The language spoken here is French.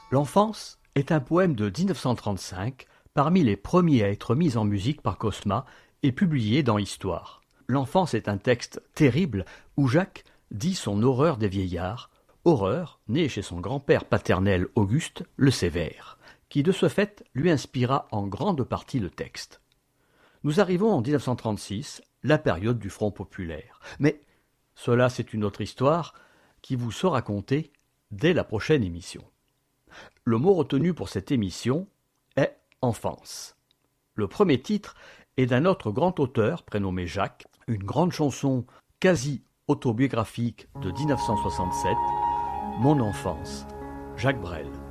L'enfance est un poème de 1935, parmi les premiers à être mis en musique par Cosma et publié dans Histoire. L'enfance est un texte terrible où Jacques dit son horreur des vieillards, horreur née chez son grand-père paternel Auguste le Sévère, qui de ce fait lui inspira en grande partie le texte. Nous arrivons en 1936, la période du Front populaire. Mais cela, c'est une autre histoire qui vous sera contée dès la prochaine émission. Le mot retenu pour cette émission est « enfance ». Le premier titre est d'un autre grand auteur prénommé Jacques, une grande chanson quasi autobiographique de 1967, « Mon enfance », Jacques Brel.